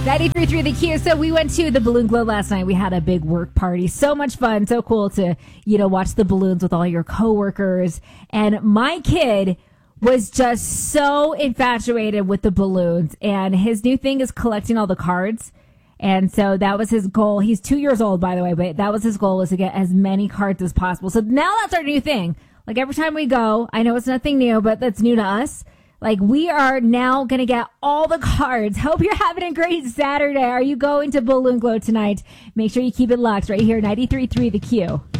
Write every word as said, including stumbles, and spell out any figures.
ninety-three point three The Q. So we went to the Balloon Glow last night. We had a big work party. So much fun. So cool to, you know, watch the balloons with all your coworkers. And my kid was just so infatuated with the balloons. And his new thing is collecting all the cards. And so that was his goal. He's two years old, by the way, but that was his goal, was to get as many cards as possible. So now that's our new thing. Like every time we go, I know it's nothing new, but that's new to us. Like, we are now going to get all the cards. Hope you're having a great Saturday. Are you going to Balloon Glow tonight? Make sure you keep it locked right here, ninety-three point three The Q.